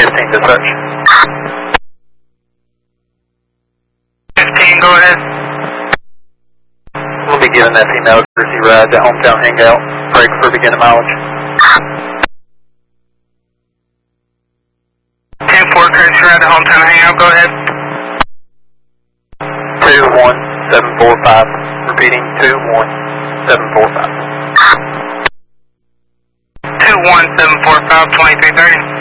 15 dispatch. 15, go ahead. We'll be giving that female a courtesy ride to Hometown Hangout. Break for beginning mileage. 10-4, courtesy ride to Hometown Hangout, go ahead. 21745. Repeating, 21745. 21745, 2330.